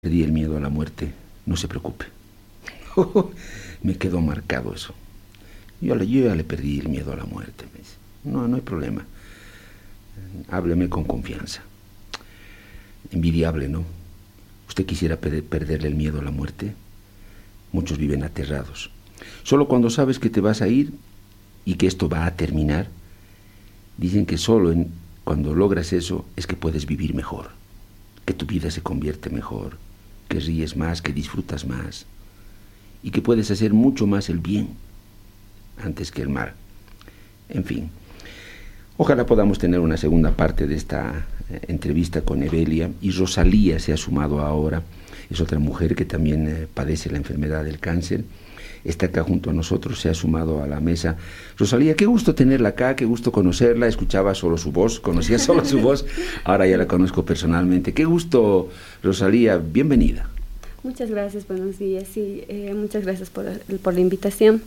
Perdí el miedo a la muerte, no se preocupe. Me quedó marcado eso. Yo ya le perdí el miedo a la muerte. Me dice. No hay problema. Hábleme con confianza. Envidiable, ¿no? ¿Usted quisiera perderle el miedo a la muerte? Muchos viven aterrados. Solo cuando sabes que te vas a ir y que esto va a terminar, dicen que cuando logras eso es que puedes vivir mejor, que tu vida se convierte mejor, que ríes más, que disfrutas más y que puedes hacer mucho más el bien antes que el mal. En fin, ojalá podamos tener una segunda parte de esta entrevista con Evelia, y Rosalía se ha sumado ahora. Es otra mujer que también padece la enfermedad del cáncer. Está acá junto a nosotros, se ha sumado a la mesa. Rosalía, qué gusto tenerla acá, qué gusto conocerla. Escuchaba solo su voz, conocía solo su voz, ahora ya la conozco personalmente. Qué gusto, Rosalía, bienvenida. Muchas gracias, buenos días. Sí, muchas gracias por la invitación.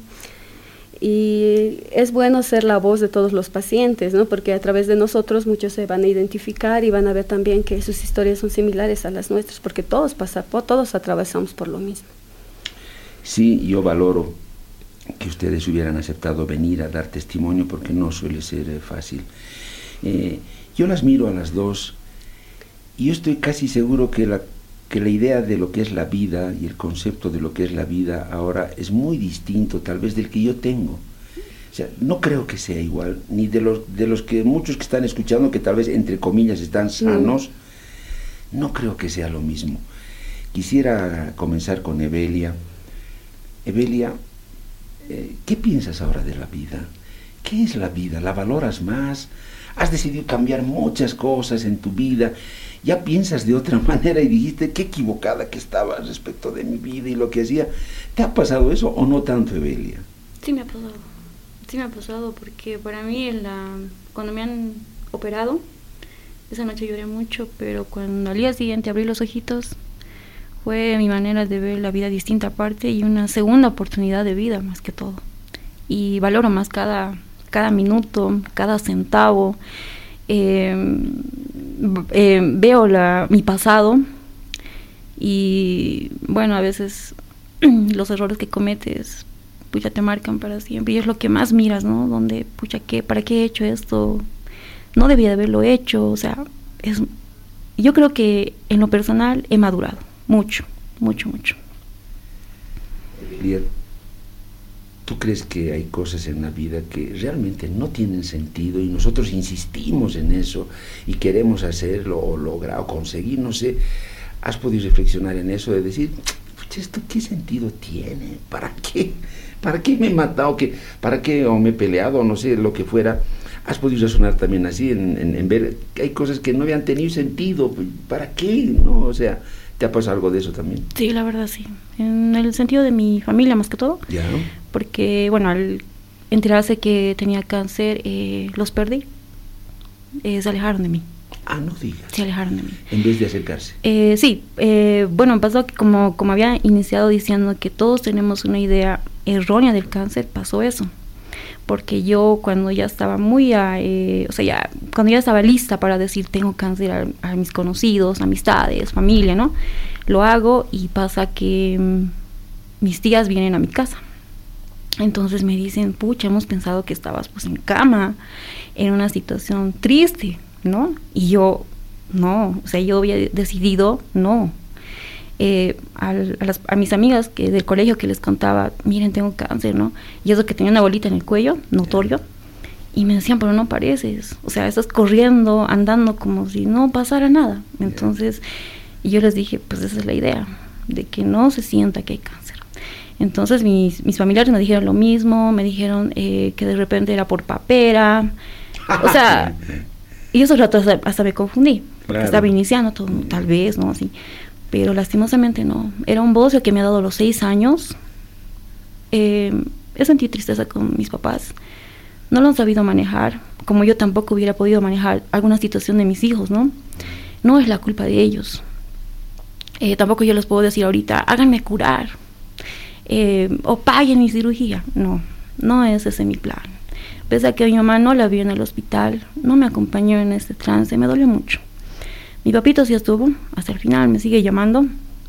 Y es bueno ser la voz de todos los pacientes, ¿no? Porque a través de nosotros muchos se van a identificar y van a ver también que sus historias son similares a las nuestras, porque todos atravesamos por lo mismo. Sí, yo valoro que ustedes hubieran aceptado venir a dar testimonio, porque no suele ser fácil. Yo las miro a las dos y yo estoy casi seguro que la idea de lo que es la vida y el concepto de lo que es la vida ahora es muy distinto tal vez del que yo tengo. O sea, no creo que sea igual, ni de los que muchos que están escuchando, que tal vez entre comillas están sanos, no creo que sea lo mismo. Quisiera comenzar con Evelia. Evelia, ¿qué piensas ahora de la vida? ¿Qué es la vida? ¿La valoras más? Has decidido cambiar muchas cosas en tu vida. Ya piensas de otra manera y dijiste qué equivocada que estaba respecto de mi vida y lo que hacía. ¿Te ha pasado eso o no tanto, Evelia? Sí me ha pasado. Sí me ha pasado porque para mí cuando me han operado, esa noche lloré mucho, pero cuando al día siguiente abrí los ojitos, fue mi manera de ver la vida distinta aparte y una segunda oportunidad de vida más que todo. Y valoro más cada minuto, cada centavo. Veo mi pasado y bueno, a veces los errores que cometes pucha te marcan para siempre y es lo que más miras, ¿no? Donde pucha, ¿para qué he hecho esto? No debía de haberlo hecho. O sea, yo creo que en lo personal he madurado mucho. Evelia, ¿tú crees que hay cosas en la vida que realmente no tienen sentido y nosotros insistimos en eso y queremos hacerlo o lograr o conseguir? No sé, ¿has podido reflexionar en eso de decir, ¿esto qué sentido tiene? ¿Para qué? ¿Para qué me he matado? ¿Para qué? ¿O me he peleado? No sé, lo que fuera. ¿Has podido razonar también así en ver que hay cosas que no habían tenido sentido? ¿Para qué? ¿No? O sea, ¿te ha pasado algo de eso también? Sí, la verdad sí. En el sentido de mi familia más que todo. Ya. Porque, bueno, al enterarse que tenía cáncer, los perdí. Se alejaron de mí. Ah, no digas. Se alejaron de mí. En vez de acercarse. Sí. Bueno, pasó que como había iniciado diciendo que todos tenemos una idea errónea del cáncer, pasó eso. Porque yo cuando ya estaba cuando ya estaba lista para decir tengo cáncer a mis conocidos, amistades, familia, ¿no? Lo hago y pasa que mis tías vienen a mi casa. Entonces me dicen, pucha, hemos pensado que estabas pues en cama, en una situación triste, ¿no? Y yo, no, o sea, yo había decidido, no. A mis amigas del colegio que les contaba, miren, tengo cáncer, ¿no? Y eso que tenía una bolita en el cuello, notorio, y me decían, pero no pareces, o sea, estás corriendo, andando como si no pasara nada. Entonces, y yo les dije, pues esa es la idea, de que no se sienta que hay cáncer. Entonces mis familiares me dijeron lo mismo, me dijeron que de repente era por papera, o sea, y esos ratos hasta me confundí, porque claro, estaba iniciando todo, tal vez, ¿no? Así. Pero lastimosamente no. Era un bocio que me ha dado a los 6 años. He sentido tristeza con mis papás. No lo han sabido manejar, como yo tampoco hubiera podido manejar alguna situación de mis hijos, ¿no? No es la culpa de ellos. Tampoco yo les puedo decir ahorita, háganme curar, o paguen mi cirugía. No es ese mi plan. Pese a que mi mamá no la vio en el hospital, no me acompañó en este trance, me dolió mucho. Mi papito sí estuvo hasta el final, me sigue llamando,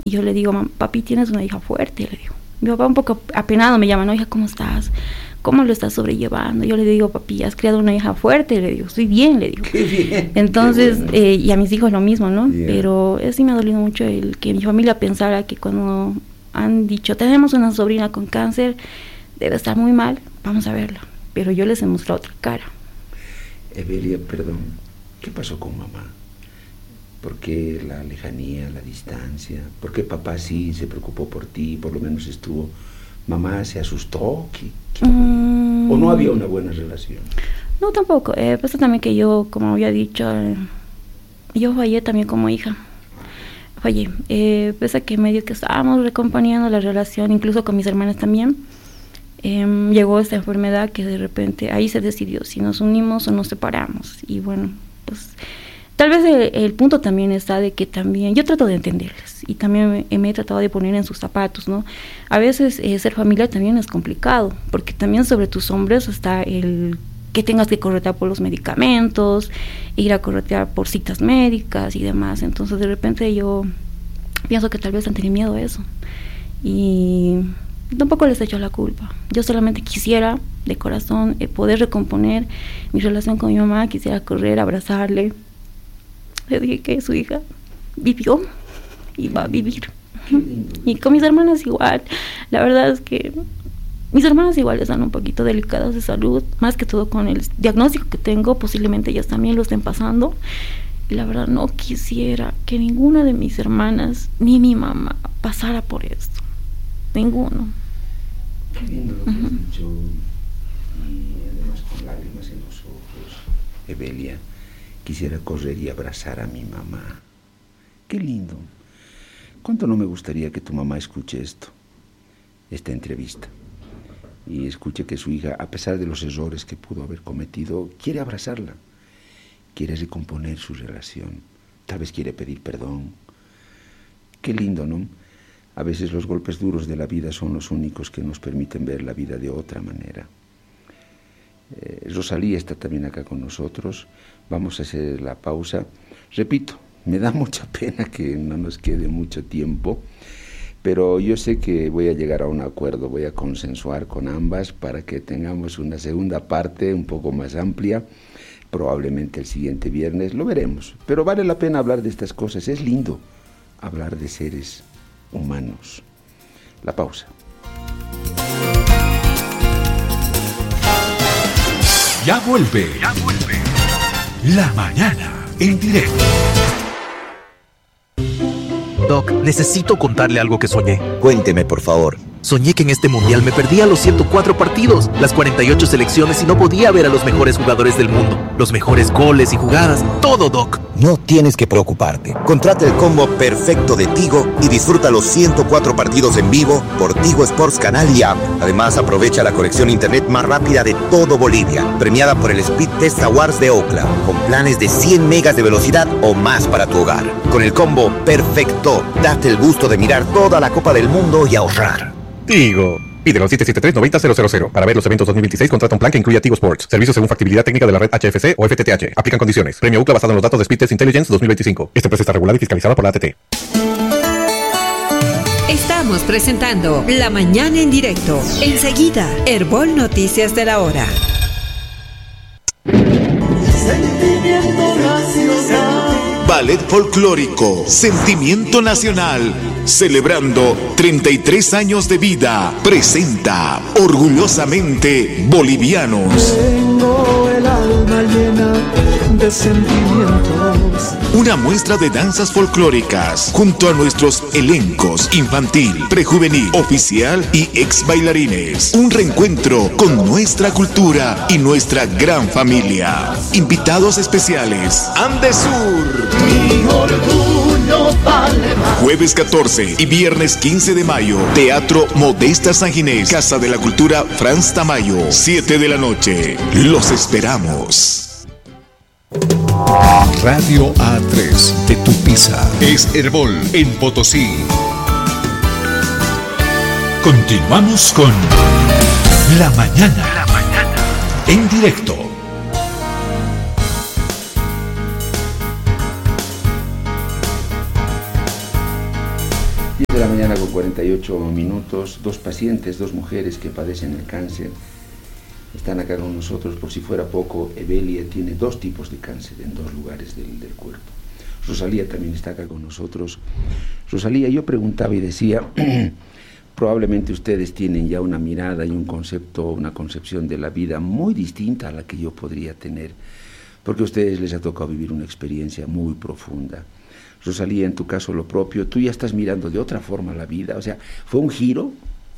Y yo le digo, papi, tienes una hija fuerte, le digo. Mi papá un poco apenado me llama, no, hija, ¿cómo estás? ¿Cómo lo estás sobrellevando? Yo le digo, papi, has creado una hija fuerte, le digo, estoy bien, le digo. Qué bien. Entonces, Qué bueno. y a mis hijos lo mismo, ¿no? Yeah. Pero sí me ha dolido mucho el que mi familia pensara que cuando han dicho, tenemos una sobrina con cáncer, debe estar muy mal, vamos a verla. Pero yo les he mostrado otra cara. Evelia, perdón, ¿qué pasó con mamá? ¿Por qué la lejanía, la distancia? ¿Por qué papá sí se preocupó por ti, por lo menos estuvo? ¿Mamá se asustó? ¿O no había una buena relación? No, tampoco. Pasa también que yo, como había dicho, yo fallé también como hija. Fallé. Pese a que medio que estábamos recomponiendo la relación, incluso con mis hermanas también, llegó esta enfermedad que de repente ahí se decidió si nos unimos o nos separamos. Y bueno, pues tal vez el punto también está de que también yo trato de entenderles y también me he tratado de poner en sus zapatos, ¿no? A veces ser familiar también es complicado, porque también sobre tus hombros está el que tengas que corretear por los medicamentos, ir a corretear por citas médicas y demás. Entonces de repente yo pienso que tal vez han tenido miedo a eso y tampoco les echo la culpa. Yo solamente quisiera de corazón poder recomponer mi relación con mi mamá, quisiera correr, abrazarle. Le dije que su hija vivió y va a vivir. Y con mis hermanas igual. La verdad es que mis hermanas igual están un poquito delicadas de salud, más que todo con el diagnóstico que tengo, posiblemente ellas también lo estén pasando. Y la verdad no quisiera que ninguna de mis hermanas ni mi mamá pasara por esto. Ninguno. Qué lindo lo que has dicho, y además con lágrimas en los ojos. Evelia, quisiera correr y abrazar a mi mamá. Qué lindo. ¿Cuánto no me gustaría que tu mamá escuche esta entrevista? Y escuche que su hija, a pesar de los errores que pudo haber cometido, quiere abrazarla. Quiere recomponer su relación. Tal vez quiere pedir perdón. Qué lindo, ¿no? A veces los golpes duros de la vida son los únicos que nos permiten ver la vida de otra manera. Rosalía está también acá con nosotros. Vamos a hacer la pausa. Repito, me da mucha pena que no nos quede mucho tiempo, pero yo sé que voy a llegar a un acuerdo, voy a consensuar con ambas para que tengamos una segunda parte un poco más amplia, probablemente el siguiente viernes, lo veremos. Pero vale la pena hablar de estas cosas, es lindo hablar de seres humanos. La pausa. Ya vuelve. La mañana en directo. Doc, necesito contarle algo que soñé. Cuénteme, por favor. Soñé que en este mundial me perdía los 104 partidos, las 48 selecciones y no podía ver a los mejores jugadores del mundo, los mejores goles y jugadas, todo, Doc. No tienes que preocuparte. Contrata el combo perfecto de Tigo y disfruta los 104 partidos en vivo por Tigo Sports Canal y App. Además, aprovecha la conexión internet más rápida de todo Bolivia, premiada por el Speed Test Awards de Ookla, con planes de 100 megas de velocidad o más para tu hogar. Con el combo perfecto, date el gusto de mirar toda la Copa del Mundo y ahorrar. Tigo. Pídelo al 773-90-000. Para ver los eventos 2026, contrata un plan que incluya Tigo Sports. Servicios según factibilidad técnica de la red HFC o FTTH. Aplican condiciones. Premio UCLA basado en los datos de Speed Test Intelligence 2025. Esta empresa está regulada y fiscalizada por la ATT. Estamos presentando La Mañana en Directo. Enseguida, Herbol Noticias de la Hora. Sentimiento nacional. Ballet Folclórico, Sentimiento Nacional, celebrando 33 años de vida, presenta Orgullosamente Bolivianos. Tengo el alma llena de sentimientos. Una muestra de danzas folclóricas junto a nuestros elencos infantil, prejuvenil, oficial y ex bailarines. Un reencuentro con nuestra cultura y nuestra gran familia. Invitados especiales, Andesur. Mi orgullo vale más. Jueves 14 y viernes 15 de mayo, Teatro Modesta San Ginés, Casa de la Cultura Franz Tamayo, 7 de la noche. Los esperamos. Radio A3 de Tupiza es Herbol en Potosí. Continuamos con La Mañana en directo. De la mañana con 48 minutos, dos pacientes, dos mujeres que padecen el cáncer, están acá con nosotros. Por si fuera poco, Evelia tiene 2 tipos de cáncer en 2 lugares del cuerpo. Rosalía también está acá con nosotros. Rosalía, yo preguntaba y decía, probablemente ustedes tienen ya una mirada y un concepto, una concepción de la vida muy distinta a la que yo podría tener, porque a ustedes les ha tocado vivir una experiencia muy profunda. Rosalía, en tu caso lo propio, tú ya estás mirando de otra forma la vida, o sea, ¿fue un giro?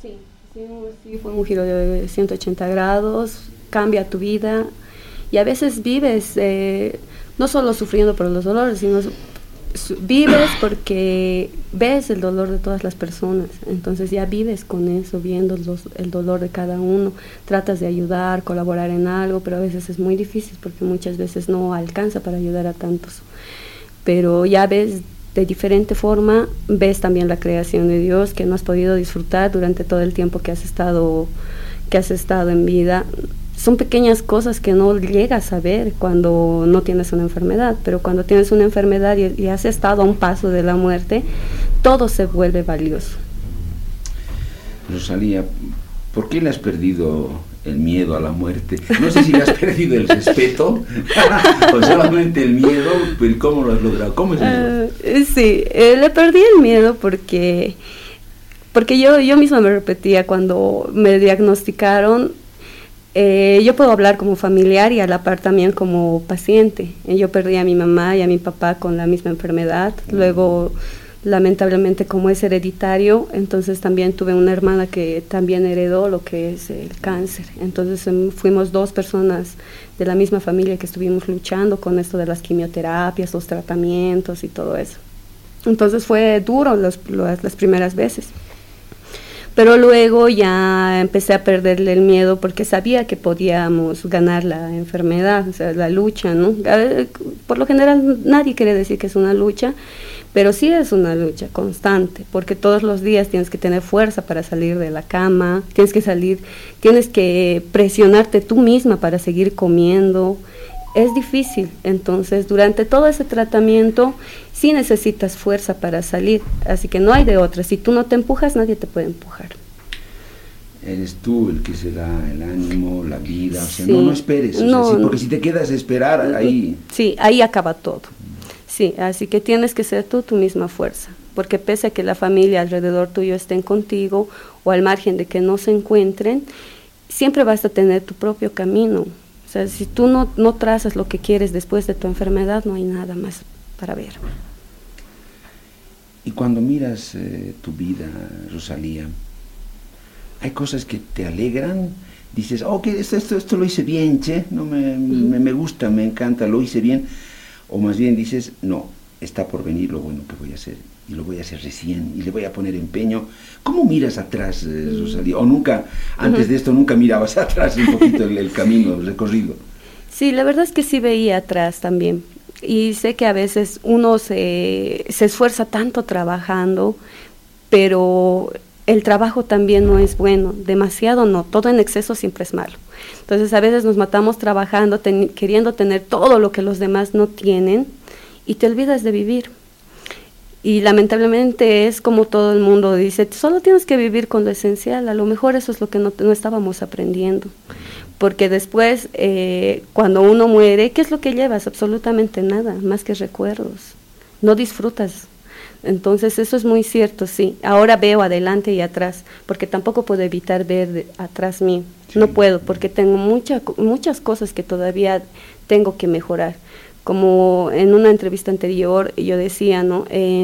Sí, fue un giro de 180 grados, cambia tu vida, y a veces vives, no solo sufriendo por los dolores, sino vives porque ves el dolor de todas las personas, entonces ya vives con eso, viendo el dolor de cada uno, tratas de ayudar, colaborar en algo, pero a veces es muy difícil porque muchas veces no alcanza para ayudar a tantos. Pero ya ves de diferente forma, ves también la creación de Dios que no has podido disfrutar durante todo el tiempo que has estado en vida. Son pequeñas cosas que no llegas a ver cuando no tienes una enfermedad, pero cuando tienes una enfermedad y has estado a un paso de la muerte, todo se vuelve valioso. Rosalía, ¿por qué le has perdido el miedo a la muerte? No sé si le has perdido el respeto o solamente el miedo, pero ¿cómo lo has logrado? ¿Cómo es eso? Sí, le perdí el miedo porque yo misma me repetía cuando me diagnosticaron, yo puedo hablar como familiar y a la par también como paciente. Yo perdí a mi mamá y a mi papá con la misma enfermedad, luego lamentablemente como es hereditario, entonces también tuve una hermana que también heredó lo que es el cáncer, entonces fuimos 2 personas de la misma familia que estuvimos luchando con esto de las quimioterapias, los tratamientos y todo eso. Entonces fue duro las primeras veces, pero luego ya empecé a perderle el miedo porque sabía que podíamos ganar la enfermedad, o sea, la lucha, ¿no? Por lo general nadie quiere decir que es una lucha, pero sí es una lucha constante, porque todos los días tienes que tener fuerza para salir de la cama, tienes que presionarte tú misma para seguir comiendo. Es difícil, entonces durante todo ese tratamiento sí necesitas fuerza para salir, así que no hay de otra. Si tú no te empujas, nadie te puede empujar. Eres tú el que se da el ánimo, la vida, o sea, sí. no esperes, porque si te quedas a esperar, ahí... Sí, ahí acaba todo. Sí, así que tienes que ser tú tu misma fuerza, porque pese a que la familia alrededor tuyo estén contigo o al margen de que no se encuentren, siempre vas a tener tu propio camino. O sea, si tú no trazas lo que quieres después de tu enfermedad, no hay nada más para ver. Y cuando miras tu vida, Rosalía, hay cosas que te alegran, dices, que esto lo hice bien, che, no me gusta, me encanta, lo hice bien. O más bien dices, no, está por venir lo bueno que voy a hacer, y lo voy a hacer recién, y le voy a poner empeño. ¿Cómo miras atrás, Rosalía? ¿O nunca, antes de esto, nunca mirabas atrás un poquito el camino, el recorrido? Sí, la verdad es que sí veía atrás también. Y sé que a veces uno se esfuerza tanto trabajando, pero el trabajo también no es bueno, demasiado no, todo en exceso siempre es malo. Entonces a veces nos matamos trabajando, queriendo tener todo lo que los demás no tienen y te olvidas de vivir. Y lamentablemente es como todo el mundo dice, solo tienes que vivir con lo esencial, a lo mejor eso es lo que no estábamos aprendiendo. Porque después, cuando uno muere, ¿qué es lo que llevas? Absolutamente nada, más que recuerdos. No disfrutas. Entonces eso es muy cierto, sí. Ahora veo adelante y atrás, porque tampoco puedo evitar ver atrás mío. Sí. No puedo, porque tengo muchas cosas que todavía tengo que mejorar. Como en una entrevista anterior yo decía, ¿no?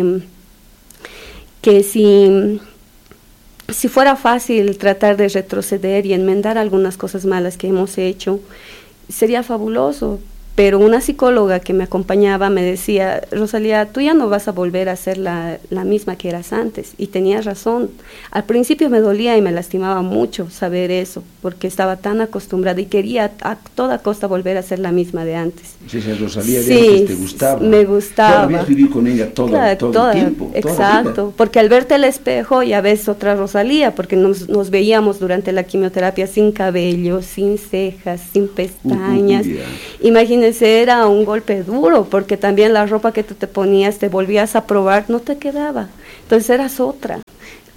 Que si fuera fácil tratar de retroceder y enmendar algunas cosas malas que hemos hecho, sería fabuloso. Pero una psicóloga que me acompañaba me decía, Rosalía, tú ya no vas a volver a ser la misma que eras antes. Y tenía razón. Al principio me dolía y me lastimaba mucho saber eso, porque estaba tan acostumbrada y quería a toda costa volver a ser la misma de antes. Sí, Rosalía, sí, de antes te gustaba. Me gustaba. Tú habías vivido con ella todo el tiempo. Exacto, porque al verte al espejo ya ves otra Rosalía, porque nos veíamos durante la quimioterapia sin cabello, sin cejas, sin pestañas. Imagínate, era un golpe duro, porque también la ropa que tú te ponías, te volvías a probar, no te quedaba, entonces eras otra.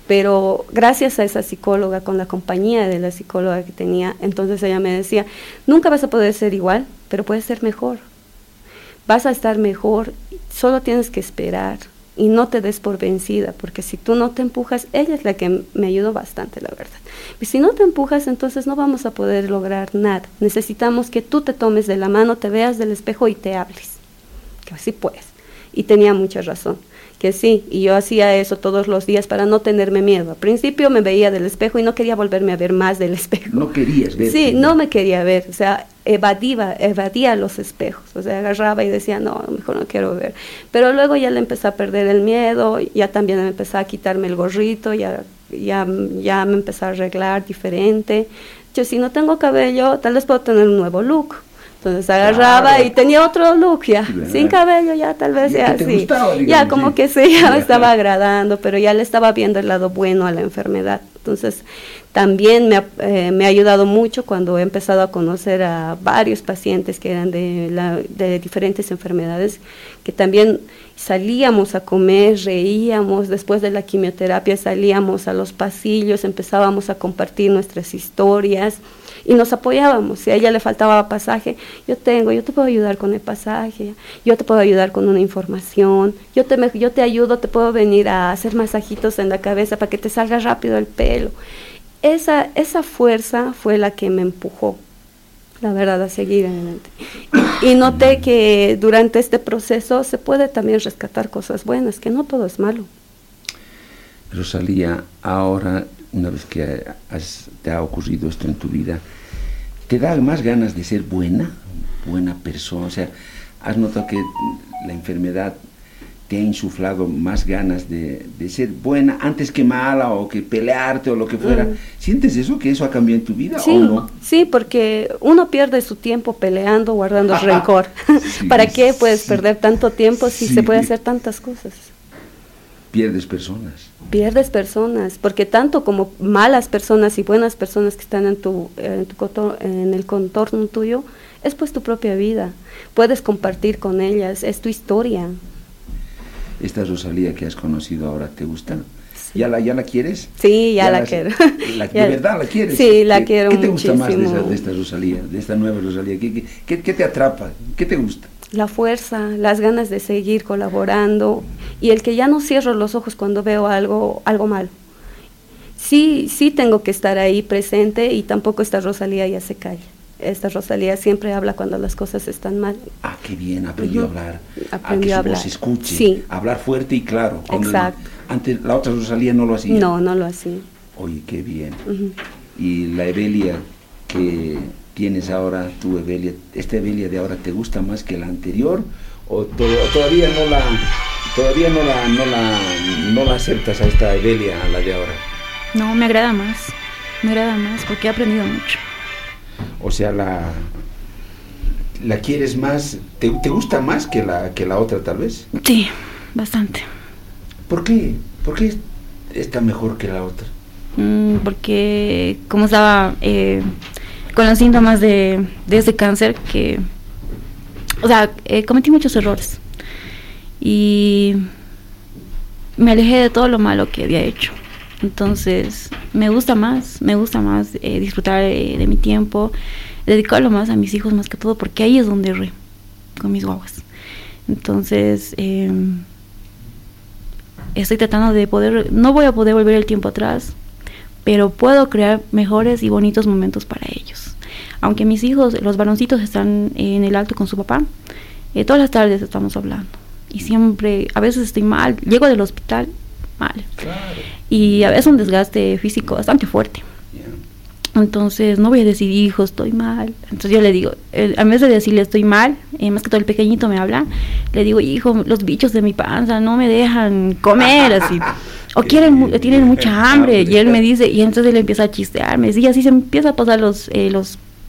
Pero gracias a esa psicóloga, con la compañía de la psicóloga que tenía, entonces ella me decía, nunca vas a poder ser igual, pero puedes ser mejor. Vas a estar mejor, solo tienes que esperar y no te des por vencida, porque si tú no te empujas, ella es la que me ayudó bastante, la verdad. Y si no te empujas, entonces no vamos a poder lograr nada. Necesitamos que tú te tomes de la mano, te veas del espejo y te hables, que así puedes. Y tenía mucha razón, que sí, y yo hacía eso todos los días para no tenerme miedo. Al principio me veía del espejo y no quería volverme a ver más del espejo. ¿No querías ver? Sí, no me quería ver, o sea, evadía los espejos, o sea, agarraba y decía, no, mejor no quiero ver. Pero luego ya le empecé a perder el miedo, ya también me empezó a quitarme el gorrito, ya me empecé a arreglar diferente. Yo, si no tengo cabello, tal vez puedo tener un nuevo look. Entonces agarraba y tenía otro look ya, sin cabello ya tal vez ya así. Gustaba, digamos, ya como que sí, ya me estaba agradando, pero ya le estaba viendo el lado bueno a la enfermedad. Entonces también me ha ayudado mucho cuando he empezado a conocer a varios pacientes que eran de diferentes enfermedades, que también salíamos a comer, reíamos, después de la quimioterapia salíamos a los pasillos, empezábamos a compartir nuestras historias. Y nos apoyábamos. Si a ella le faltaba pasaje, yo te puedo ayudar con el pasaje, yo te puedo ayudar con una información, yo te ayudo, te puedo venir a hacer masajitos en la cabeza para que te salga rápido el pelo. Esa fuerza fue la que me empujó, la verdad, a seguir adelante. Y noté que durante este proceso se puede también rescatar cosas buenas, que no todo es malo. Rosalía, ahora, una vez que te ha ocurrido esto en tu vida, ¿te da más ganas de ser buena persona? O sea, ¿has notado que la enfermedad te ha insuflado más ganas de ser buena antes que mala, o que pelearte o lo que fuera? ¿Sientes eso, que eso ha cambiado en tu vida, sí, o no? Sí, porque uno pierde su tiempo peleando, guardando rencor. Sí, ¿para qué puedes perder tanto tiempo si se puede hacer tantas cosas? Pierdes personas, porque tanto como malas personas y buenas personas que están en el contorno tuyo, es pues tu propia vida, puedes compartir con ellas, es tu historia. ¿Esta Rosalía que has conocido ahora te gusta? Sí. ¿Ya la quieres? Sí, ya la quiero. ¿De verdad la quieres? Sí, la quiero muchísimo. ¿Qué te gusta más de esta Rosalía, de esta nueva Rosalía? ¿Qué te atrapa? ¿Qué te gusta? La fuerza, las ganas de seguir colaborando, y el que ya no cierro los ojos cuando veo algo malo. Sí tengo que estar ahí presente, y tampoco esta Rosalía ya se calla. Esta Rosalía siempre habla cuando las cosas están mal. Ah, qué bien, aprendió a hablar. Aprendió a hablar. Voz se escuche, sí. Hablar fuerte y claro. Exacto. Antes la otra Rosalía no lo hacía. No lo hacía. Oye, qué bien. Y la Evelia que tienes ahora, tú, Evelia, ¿esta Evelia de ahora te gusta más que la anterior? ¿O todavía no la aceptas a esta Evelia, a la de ahora? No, me agrada más porque he aprendido mucho. O sea, la quieres más, ¿te gusta más que la otra, tal vez? Sí, bastante. ¿Por qué? ¿Por qué está mejor que la otra? Porque como estaba con los síntomas de ese cáncer, que, o sea, cometí muchos errores y me alejé de todo lo malo que había hecho. Entonces me gusta más disfrutar de mi tiempo, dedicarlo más a mis hijos más que todo, porque ahí es donde erré con mis guaguas. Entonces estoy tratando de no voy a poder volver el tiempo atrás, pero puedo crear mejores y bonitos momentos para ellos. Aunque mis hijos, los varoncitos, están en el alto con su papá, todas las tardes estamos hablando, y siempre, a veces estoy mal, llego del hospital mal, claro. Y a veces un desgaste físico bastante fuerte. Entonces no voy a decir, hijo, estoy mal. Entonces yo le digo, en vez de decirle estoy mal, más que todo el pequeñito me habla, le digo, hijo, los bichos de mi panza no me dejan comer, así, o tienen mucha hambre. Y él me dice, y entonces él empieza a chistear, me dice, y así se empieza a pasar los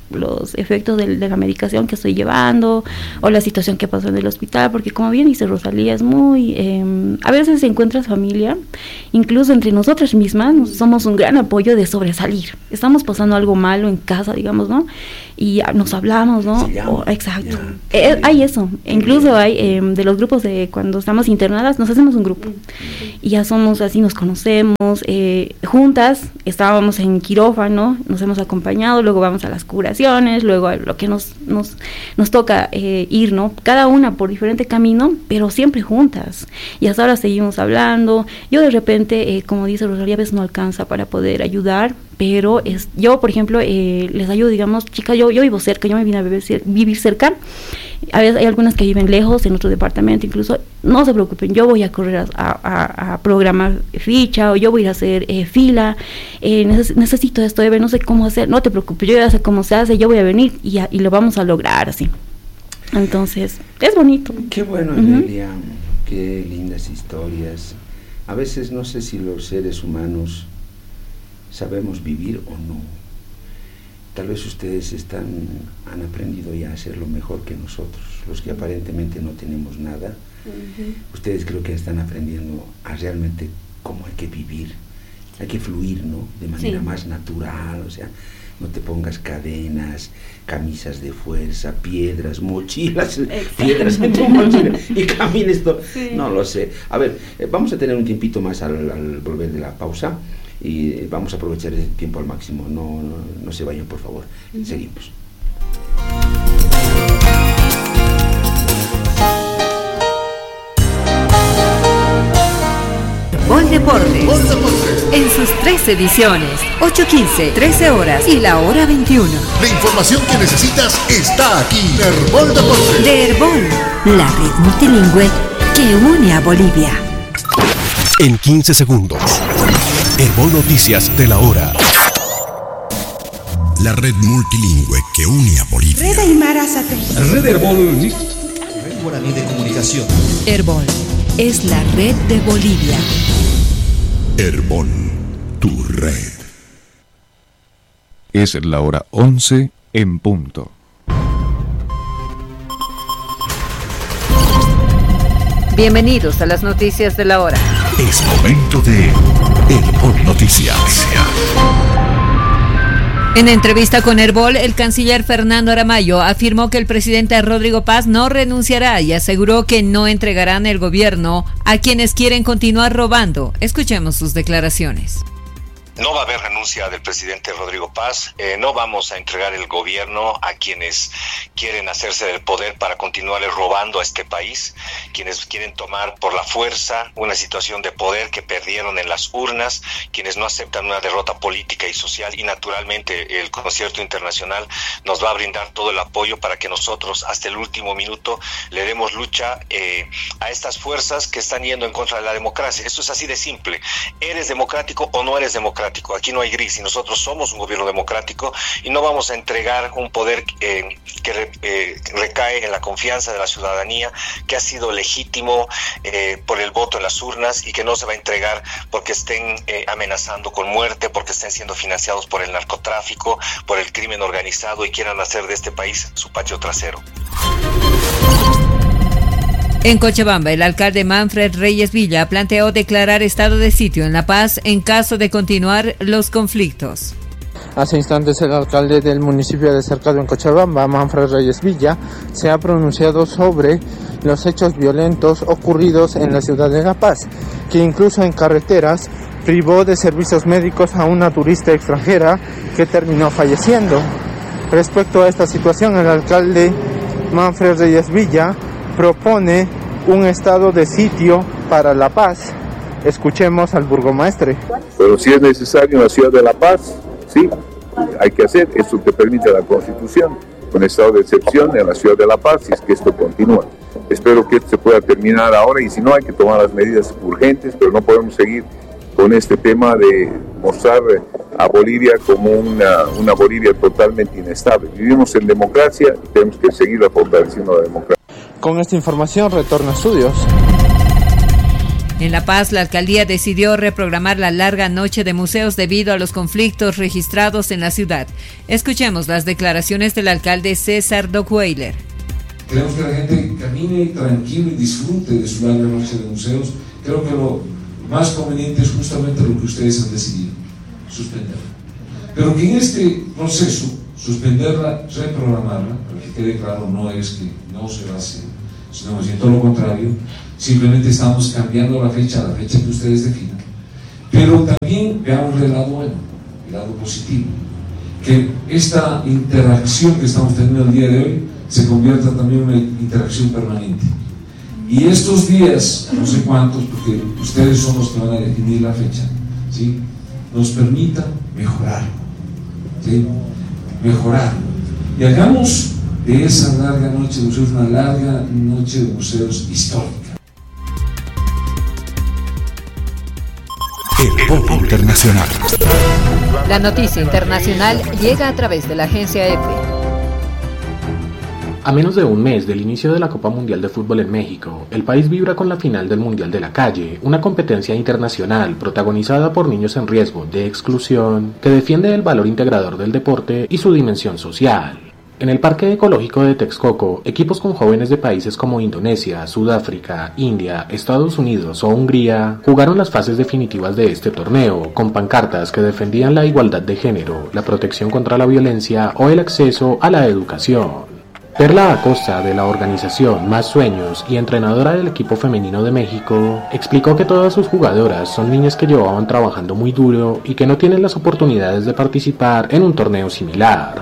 efectos de la medicación que estoy llevando, o la situación que pasó en el hospital, porque como bien dice Rosalía, es muy, a veces encuentras familia, incluso entre nosotras mismas, somos un gran apoyo de sobresalir. Estamos pasando algo malo en casa, digamos, ¿no? Y nos hablamos, ¿no? Exacto. Hay eso, incluso hay de los grupos de cuando estamos internadas, nos hacemos un grupo, y ya somos así, nos conocemos, juntas, estábamos en quirófano, nos hemos acompañado, luego vamos a las curaciones, luego a lo que nos toca ir, ¿no? Cada una por diferente camino, pero siempre juntas, y hasta ahora seguimos hablando. Yo de repente, como dice Rosalía, a veces no alcanza para poder ayudar, pero yo, por ejemplo, les ayudo, digamos, chicas, yo vivo cerca, yo me vine a vivir cerca. A veces hay algunas que viven lejos, en otro departamento incluso. No se preocupen, yo voy a correr a programar ficha, o yo voy a ir a hacer fila, necesito esto, Eve, no sé cómo hacer, no te preocupes, yo ya sé cómo se hace, yo voy a venir y lo vamos a lograr así. Entonces, es bonito. Qué bueno, Evelia, qué lindas historias. A veces no sé si los seres humanos sabemos vivir o no. Tal vez ustedes han aprendido ya a hacerlo mejor que nosotros, los que aparentemente no tenemos nada. Ustedes creo que están aprendiendo a realmente cómo hay que vivir, hay que fluir, ¿no? De manera más natural, o sea, no te pongas cadenas, camisas de fuerza, piedras, mochilas, piedras en tu mochila y camines todo. No lo sé. A ver, vamos a tener un tiempito más al volver de la pausa. Y vamos a aprovechar el tiempo al máximo, no se vayan, por favor. Seguimos. Herbol Deportes, en sus 3 ediciones, 8:15, 13 horas y la hora 21. La información que necesitas está aquí. Herbol Deportes. De Herbol, la red multilingüe que une a Bolivia. En 15 segundos. Herbol Noticias de la hora. La red multilingüe que une a Bolivia. Red Aymara Satélite. Red Herbol. Red Guaraní de Comunicación. Herbol es la red de Bolivia. Herbol, tu red. Es la hora 11 en punto. Bienvenidos a las noticias de la hora. Es momento de Herbol Noticias. En entrevista con Herbol, el canciller Fernando Aramayo afirmó que el presidente Rodrigo Paz no renunciará y aseguró que no entregarán el gobierno a quienes quieren continuar robando. Escuchemos sus declaraciones. No va a haber renuncia del presidente Rodrigo Paz, no vamos a entregar el gobierno a quienes quieren hacerse del poder para continuar robando a este país, quienes quieren tomar por la fuerza una situación de poder que perdieron en las urnas, quienes no aceptan una derrota política y social, y naturalmente el concierto internacional nos va a brindar todo el apoyo para que nosotros hasta el último minuto le demos lucha a estas fuerzas que están yendo en contra de la democracia. Eso es así de simple. ¿Eres democrático o no eres democrático? Aquí no hay gris, y nosotros somos un gobierno democrático y no vamos a entregar un poder que recae en la confianza de la ciudadanía, que ha sido legítimo por el voto en las urnas, y que no se va a entregar porque estén amenazando con muerte, porque estén siendo financiados por el narcotráfico, por el crimen organizado, y quieran hacer de este país su patio trasero. En Cochabamba, el alcalde Manfred Reyes Villa planteó declarar estado de sitio en La Paz en caso de continuar los conflictos. Hace instantes el alcalde del municipio de Cercado en Cochabamba, Manfred Reyes Villa, se ha pronunciado sobre los hechos violentos ocurridos en la ciudad de La Paz, que incluso en carreteras privó de servicios médicos a una turista extranjera que terminó falleciendo. Respecto a esta situación, el alcalde Manfred Reyes Villa propone un estado de sitio para La Paz. Escuchemos al burgomaestre. Pero si es necesario en la ciudad de La Paz, sí, hay que hacer eso que permite la Constitución, un estado de excepción en la ciudad de La Paz, si es que esto continúa. Espero que esto se pueda terminar ahora, y si no, hay que tomar las medidas urgentes, pero no podemos seguir con este tema de mostrar a Bolivia como una Bolivia totalmente inestable. Vivimos en democracia y tenemos que seguir fortaleciendo la democracia. Con esta información retorno a estudios. En La Paz, la alcaldía decidió reprogramar la larga noche de museos debido a los conflictos registrados en la ciudad. Escuchemos las declaraciones del alcalde César Dockweiler. Queremos que la gente camine tranquilo y disfrute de su larga noche de museos. Creo que lo más conveniente es justamente lo que ustedes han decidido, suspenderla. Pero que en este proceso, suspenderla, reprogramarla, para que quede claro, no es que no se va a hacer, sino más bien todo lo contrario, simplemente estamos cambiando la fecha a la fecha que ustedes definan. Pero también veamos el lado bueno, el lado positivo, que esta interacción que estamos teniendo el día de hoy se convierta también en una interacción permanente. Y estos días, no sé cuántos, porque ustedes son los que van a definir la fecha, ¿sí?, nos permita mejorar, ¿sí?, mejorar. Y hagamos de esa larga noche de museos una larga noche de museos histórica. El Pop Internacional. La noticia internacional llega a través de la agencia EFE. A menos de un mes del inicio de la Copa Mundial de Fútbol en México, el país vibra con la final del Mundial de la Calle, una competencia internacional protagonizada por niños en riesgo de exclusión, que defiende el valor integrador del deporte y su dimensión social. En el Parque Ecológico de Texcoco, equipos con jóvenes de países como Indonesia, Sudáfrica, India, Estados Unidos o Hungría jugaron las fases definitivas de este torneo, con pancartas que defendían la igualdad de género, la protección contra la violencia o el acceso a la educación. Perla Acosta, de la organización Más Sueños y entrenadora del equipo femenino de México, explicó que todas sus jugadoras son niñas que llevaban trabajando muy duro y que no tienen las oportunidades de participar en un torneo similar.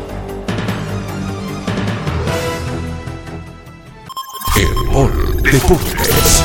El Gol Deportes.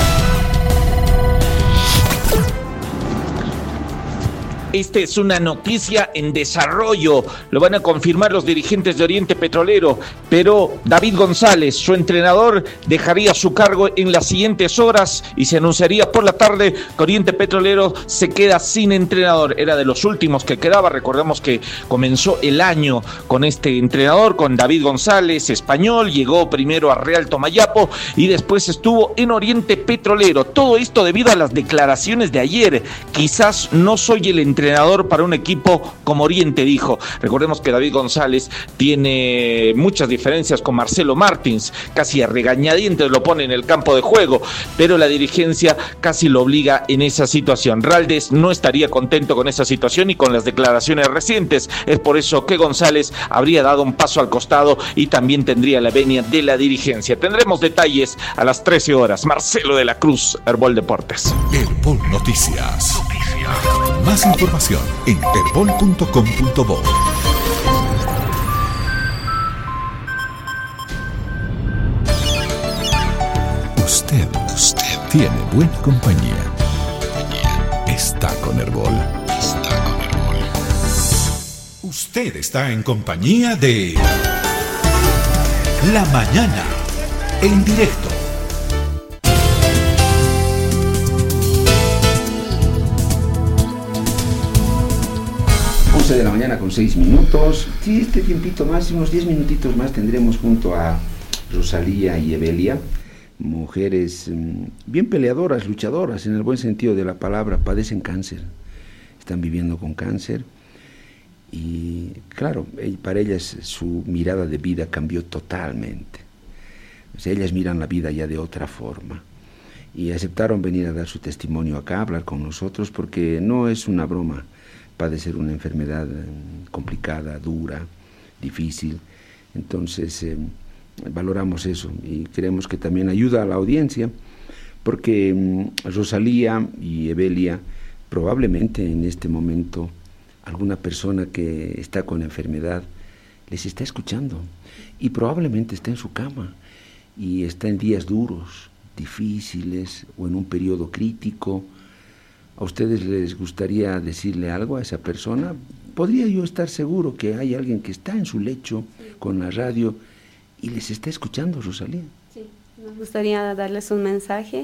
Esta es una noticia en desarrollo, lo van a confirmar los dirigentes de Oriente Petrolero, pero David González, su entrenador, dejaría su cargo en las siguientes horas y se anunciaría por la tarde que Oriente Petrolero se queda sin entrenador. Era de los últimos que quedaba, recordemos que comenzó el año con este entrenador, con David González, español, llegó primero a Real Tomayapo y después estuvo en Oriente Petrolero. Todo esto debido a las declaraciones de ayer. Quizás no soy el entrenador para un equipo como Oriente, dijo. Recordemos que David González tiene muchas diferencias con Marcelo Martins, casi a regañadientes lo pone en el campo de juego, pero la dirigencia casi lo obliga en esa situación. Raldes no estaría contento con esa situación y con las declaraciones recientes. Es por eso que González habría dado un paso al costado y también tendría la venia de la dirigencia. Tendremos detalles a las 13 horas. Marcelo de la Cruz, Herbol Deportes. Herbol Noticias. Más información en herbol.com.bo. Usted tiene buena compañía. Está con Herbol. Usted está en compañía de La Mañana, en directo. 11 de la mañana con 6 minutos. Sí, este tiempito más, unos 10 minutitos más tendremos junto a Rosalía y Evelia, mujeres bien peleadoras, luchadoras en el buen sentido de la palabra. Padecen cáncer, están viviendo con cáncer y claro, para ellas su mirada de vida cambió totalmente. O sea, ellas miran la vida ya de otra forma y aceptaron venir a dar su testimonio acá, a hablar con nosotros, porque no es una broma padecer una enfermedad complicada, dura, difícil. Entonces valoramos eso y creemos que también ayuda a la audiencia, porque Rosalía y Evelia, probablemente en este momento alguna persona que está con enfermedad les está escuchando y probablemente está en su cama y está en días duros, difíciles o en un periodo crítico. ¿A ustedes les gustaría decirle algo a esa persona? ¿Podría yo estar seguro que hay alguien que está en su lecho con la radio y les está escuchando, Rosalía? Sí, nos gustaría darles un mensaje,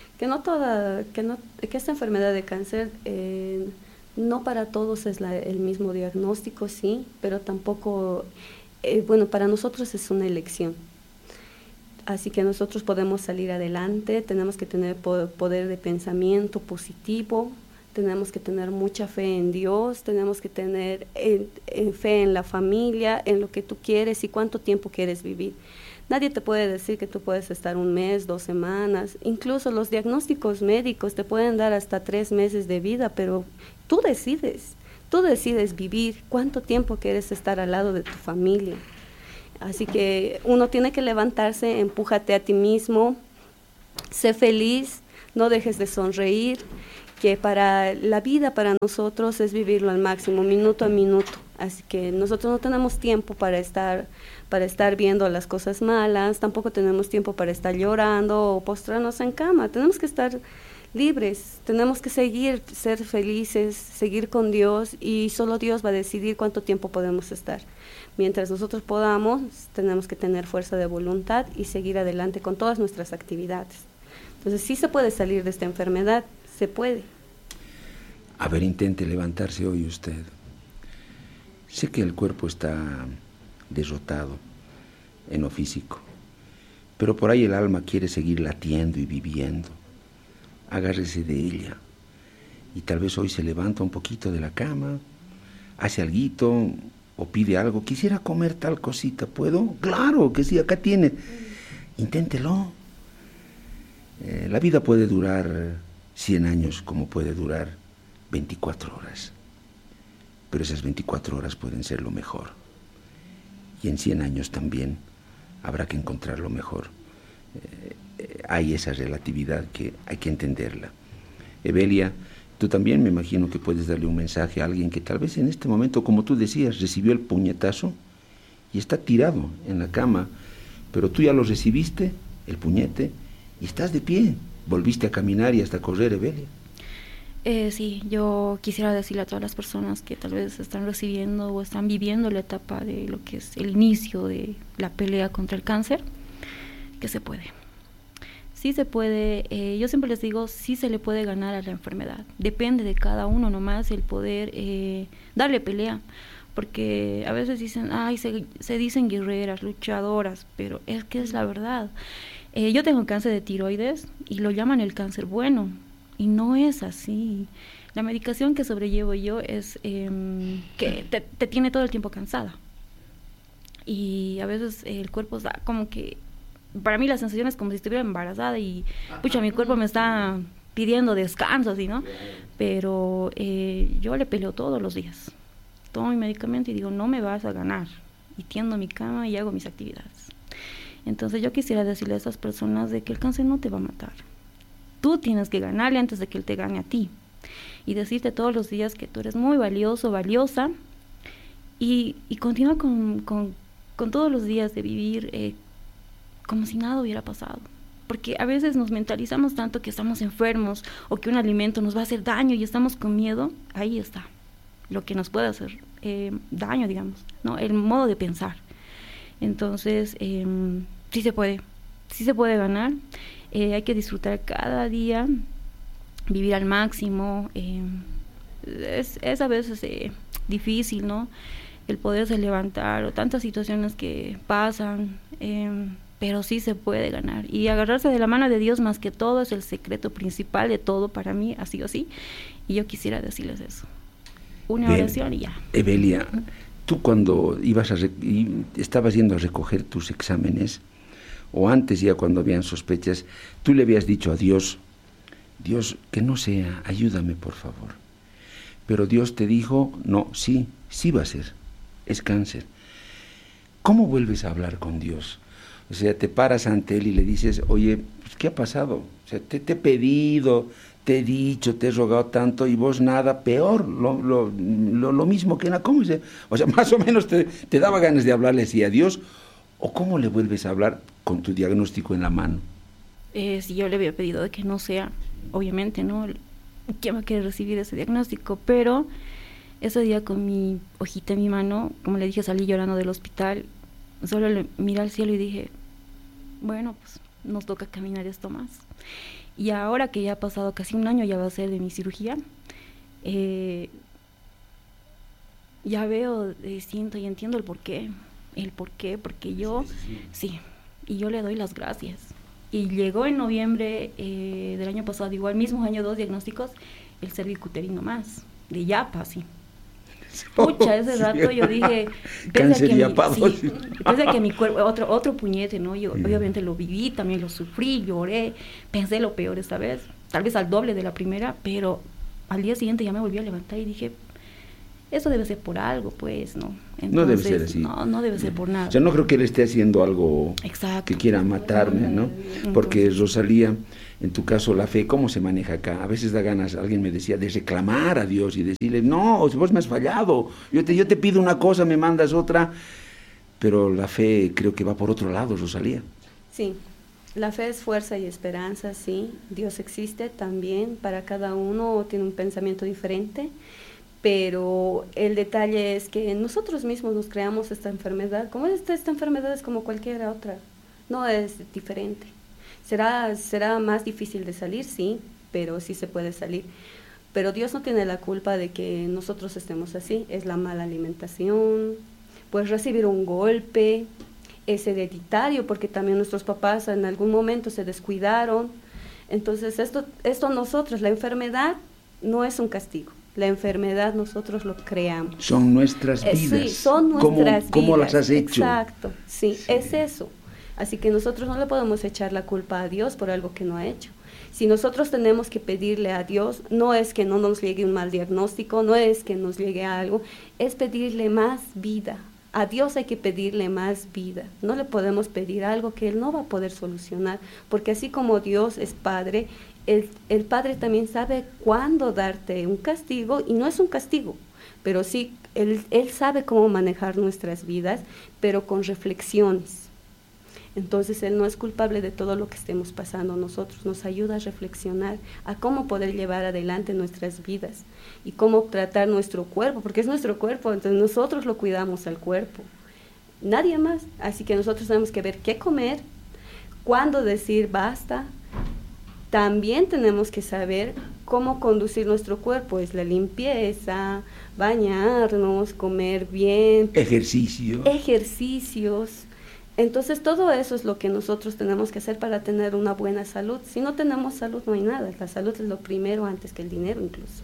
que esta enfermedad de cáncer no para todos es el mismo diagnóstico, sí, pero tampoco, para nosotros es una elección. Así que nosotros podemos salir adelante, tenemos que tener poder de pensamiento positivo, tenemos que tener mucha fe en Dios, tenemos que tener fe en la familia, en lo que tú quieres y cuánto tiempo quieres vivir. Nadie te puede decir que tú puedes estar 1 mes, 2 semanas, incluso los diagnósticos médicos te pueden dar hasta 3 meses de vida, pero tú decides vivir cuánto tiempo quieres estar al lado de tu familia. Así que uno tiene que levantarse, empújate a ti mismo, sé feliz, no dejes de sonreír, que para la vida para nosotros es vivirlo al máximo, minuto a minuto. Así que nosotros no tenemos tiempo para estar viendo las cosas malas, tampoco tenemos tiempo para estar llorando o postrarnos en cama. Tenemos que estar libres, tenemos que ser felices, seguir con Dios, y solo Dios va a decidir cuánto tiempo podemos estar. Mientras nosotros podamos, tenemos que tener fuerza de voluntad y seguir adelante con todas nuestras actividades. Entonces sí se puede salir de esta enfermedad, se puede. A ver, intente levantarse hoy usted. Sé que el cuerpo está derrotado en lo físico, pero por ahí el alma quiere seguir latiendo y viviendo. Agárrese de ella y tal vez hoy se levanta un poquito de la cama, hace alguito o pide algo. Quisiera comer tal cosita, ¿puedo? Claro que sí, acá tiene. Inténtelo. La vida puede durar 100 años como puede durar 24 horas, pero esas 24 horas pueden ser lo mejor, y en 100 años también habrá que encontrar lo mejor. Hay esa relatividad que hay que entenderla. Evelia, tú también me imagino que puedes darle un mensaje a alguien que tal vez en este momento, como tú decías, recibió el puñetazo y está tirado en la cama, pero tú ya lo recibiste, el puñete, y estás de pie, volviste a caminar y hasta correr, Evelia. Sí, yo quisiera decirle a todas las personas que tal vez están recibiendo o están viviendo la etapa de lo que es el inicio de la pelea contra el cáncer, que se puede. Sí se puede, yo siempre les digo, sí se le puede ganar a la enfermedad. Depende de cada uno nomás el poder darle pelea, porque a veces dicen, ay, se dicen guerreras, luchadoras, pero es que es la verdad. Yo tengo cáncer de tiroides y lo llaman el cáncer bueno, y no es así. La medicación que sobrellevo yo es que te tiene todo el tiempo cansada, y a veces el cuerpo da como que, para mí la sensación es como si estuviera embarazada y pucha, mi cuerpo me está pidiendo descanso, así, ¿no? Pero yo le peleo todos los días, tomo mi medicamento y digo, no me vas a ganar, y tiendo mi cama y hago mis actividades. Entonces yo quisiera decirle a esas personas de que el cáncer no te va a matar. Tú tienes que ganarle antes de que él te gane a ti, y decirte todos los días que tú eres muy valioso, valiosa, y continúa con todos los días de vivir como si nada hubiera pasado, porque a veces nos mentalizamos tanto que estamos enfermos o que un alimento nos va a hacer daño y estamos con miedo. Ahí está lo que nos puede hacer daño, digamos, ¿no? El modo de pensar. Entonces sí se puede ganar. Hay que disfrutar cada día, vivir al máximo. Es a veces difícil, ¿no? El poderse levantar, o tantas situaciones que pasan, pero sí se puede ganar, y agarrarse de la mano de Dios más que todo es el secreto principal de todo. Para mí ha sido así, y yo quisiera decirles eso, una oración y ya. Evelia, tú cuando estabas yendo a recoger tus exámenes, o antes ya cuando habían sospechas, tú le habías dicho a Dios, Dios, que no sea, ayúdame por favor, pero Dios te dijo, no, sí va a ser, es cáncer. ¿Cómo vuelves a hablar con Dios? O sea, te paras ante Él y le dices, oye, pues, ¿qué ha pasado? O sea, te he pedido, te he dicho, te he rogado tanto, y vos nada, peor, lo mismo que nada. ¿Cómo se? O sea, más o menos te daba ganas de hablarle así a Dios, ¿o cómo le vuelves a hablar con tu diagnóstico en la mano? Si yo le había pedido de que no sea, obviamente, ¿no? ¿Quién va a querer recibir ese diagnóstico? Pero ese día con mi hojita en mi mano, como le dije, salí llorando del hospital, solo le miré al cielo y dije, bueno, pues nos toca caminar esto más. Y ahora que ya ha pasado casi 1 año, ya va a ser de mi cirugía, ya veo, siento y entiendo el porqué, porque yo, sí, y yo le doy las gracias. Y llegó en noviembre del año pasado, igual mismo año, 2 diagnósticos, el cervicuterino más, de yapa, sí. Pucha, ese rato yo dije, cáncer yapado. Pese a que mi cuerpo, otro puñete, ¿no? Yo obviamente lo viví, también lo sufrí, lloré, pensé lo peor esta vez, tal vez al doble de la primera, pero al día siguiente ya me volví a levantar y dije, eso debe ser por algo, pues, ¿no? Entonces, no debe ser así. No debe ser por nada. O sea, no creo que él esté haciendo algo que quiera matarme, ¿no? Porque Rosalía, en tu caso, la fe, ¿cómo se maneja acá? A veces da ganas, alguien me decía, de reclamar a Dios y decirle, no, vos me has fallado, yo te pido una cosa, me mandas otra, pero la fe creo que va por otro lado, Rosalía. Sí, la fe es fuerza y esperanza, sí, Dios existe también, para cada uno tiene un pensamiento diferente, pero el detalle es que nosotros mismos nos creamos esta enfermedad, como esta enfermedad es como cualquier otra, no es diferente. Será más difícil de salir, sí, pero sí se puede salir. Pero Dios no tiene la culpa de que nosotros estemos así, es la mala alimentación, pues recibir un golpe, es hereditario, porque también nuestros papás en algún momento se descuidaron. Entonces esto nosotros, la enfermedad no es un castigo. La enfermedad nosotros lo creamos. Son nuestras vidas. Sí, son nuestras vidas. ¿Cómo las has hecho? Exacto, sí, es eso. Así que nosotros no le podemos echar la culpa a Dios por algo que no ha hecho. Si nosotros tenemos que pedirle a Dios, no es que no nos llegue un mal diagnóstico, no es que nos llegue algo, es pedirle más vida. A Dios hay que pedirle más vida. No le podemos pedir algo que Él no va a poder solucionar, porque así como Dios es Padre, el Padre también sabe cuándo darte un castigo, y no es un castigo, pero sí, Él sabe cómo manejar nuestras vidas, pero con reflexiones. Entonces Él no es culpable de todo lo que estemos pasando nosotros, nos ayuda a reflexionar, a cómo poder llevar adelante nuestras vidas y cómo tratar nuestro cuerpo, porque es nuestro cuerpo, entonces nosotros lo cuidamos al cuerpo, nadie más. Así que nosotros tenemos que ver qué comer, cuándo decir basta. También tenemos que saber cómo conducir nuestro cuerpo, es la limpieza, bañarnos, comer bien. Ejercicios. Entonces todo eso es lo que nosotros tenemos que hacer para tener una buena salud. Si no tenemos salud no hay nada, la salud es lo primero antes que el dinero incluso.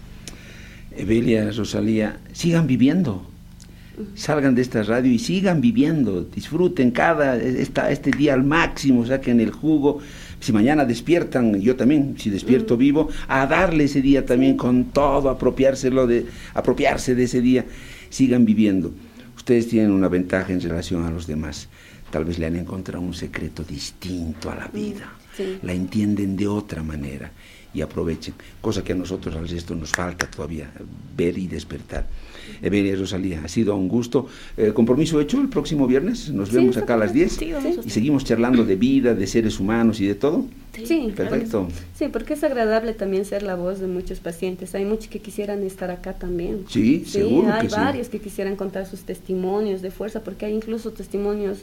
Evelia, Rosalía, sigan viviendo, salgan de esta radio y sigan viviendo, disfruten este día al máximo, saquen el jugo. Si mañana despiertan, yo también, si despierto vivo, a darle ese día también con todo, apropiarse de ese día, sigan viviendo. Ustedes tienen una ventaja en relación a los demás, tal vez le han encontrado un secreto distinto a la vida, la entienden de otra manera y aprovechen, cosa que a nosotros al resto nos falta todavía ver y despertar. Evelia y Rosalía, ha sido un gusto. Compromiso hecho, el próximo viernes nos vemos acá a las 10 y seguimos charlando de vida, de seres humanos y de todo. Sí, perfecto. Sí, porque es agradable también ser la voz de muchos pacientes. Hay muchos que quisieran estar acá también. Sí, seguro hay que varios que quisieran contar sus testimonios de fuerza, porque hay incluso testimonios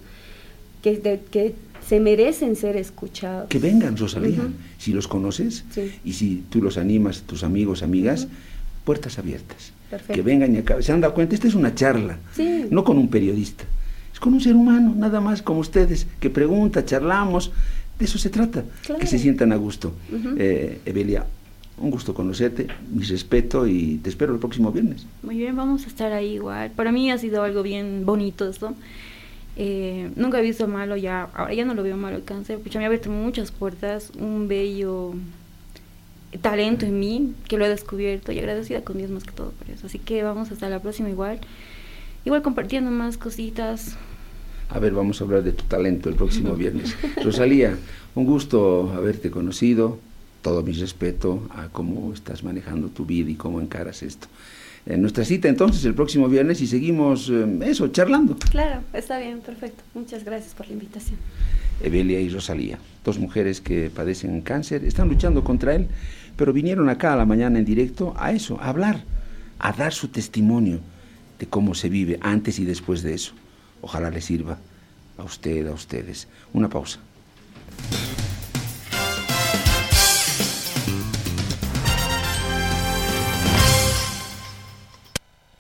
que se merecen ser escuchados. Que vengan, Rosalía, si los conoces y si tú los animas, tus amigos, amigas, puertas abiertas. Perfecto. Que vengan y acá. ¿Se han dado cuenta? Esta es una charla, no con un periodista, es con un ser humano, nada más como ustedes, que pregunta, charlamos, de eso se trata, que se sientan a gusto. Evelia, un gusto conocerte, mi respeto y te espero el próximo viernes. Muy bien, vamos a estar ahí igual. Para mí ha sido algo bien bonito esto. Nunca he visto malo ya, ahora ya no lo veo malo el cáncer, porque me ha abierto muchas puertas, un bello talento en mí que lo he descubierto y agradecida con Dios más que todo por eso. Así que vamos hasta la próxima igual compartiendo más cositas. A ver, vamos a hablar de tu talento el próximo viernes. Rosalía, un gusto haberte conocido, todo mi respeto a cómo estás manejando tu vida y cómo encaras esto. Nuestra cita entonces el próximo viernes y seguimos charlando. Claro, está bien, perfecto. Muchas gracias por la invitación. Evelia y Rosalía, dos mujeres que padecen cáncer, están luchando contra él, pero vinieron acá a la mañana en directo a eso, a hablar, a dar su testimonio de cómo se vive antes y después de eso. Ojalá les sirva a usted, a ustedes. Una pausa.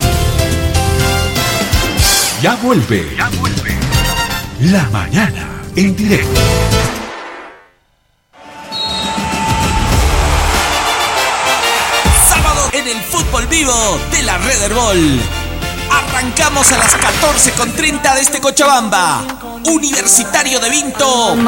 Ya vuelve. La mañana. en directo. Sábado en el fútbol vivo de la Red Herbol. Arrancamos a las 14:30 desde Cochabamba. Universitario de Vinto